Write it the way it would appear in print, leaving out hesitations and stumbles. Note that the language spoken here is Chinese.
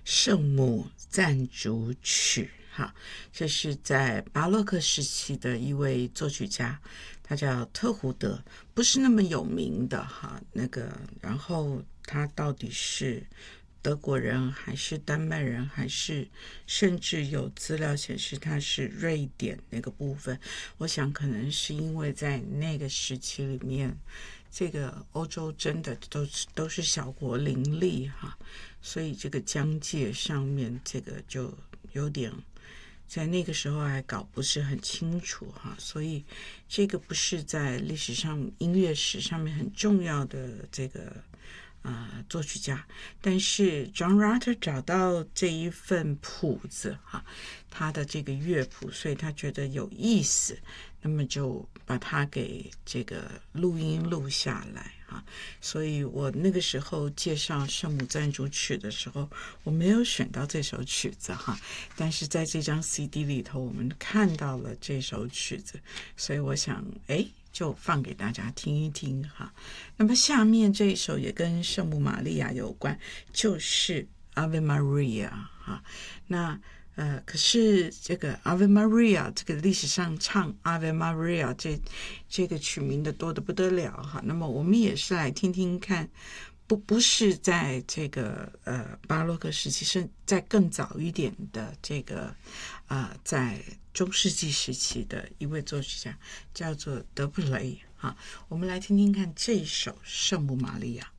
圣母赞主曲。哈，这是在巴洛克时期的一位作曲家，他叫特胡德，不是那么有名的哈。然后他到底是德国人还是丹麦人，还是甚至有资料显示他是瑞典那个部分，我想可能是因为在那个时期里面，这个欧洲真的都是小国林立哈，所以这个疆界上面这个就有点在那个时候还搞不是很清楚哈，所以这个不是在历史上音乐史上面很重要的这个作曲家，但是 John Rutter 找到这一份谱子哈，他的这个乐谱，所以他觉得有意思，那么就把它给这个录音录下来哈。所以我那个时候介绍圣母赞主曲的时候，我没有选到这首曲子哈，但是在这张 CD 里头我们看到了这首曲子，所以我想就放给大家听一听哈。那么下面这一首也跟圣母玛利亚有关，就是 Ave Maria 哈。那可是这个 Ave Maria 这个历史上唱 Ave Maria 这个曲名的多得不得了哈。那么我们也是来听听看，不是在这个巴洛克时期，是在更早一点的这个在中世纪时期的一位作曲家叫做德布雷哈。我们来听听看这一首圣母玛利亚。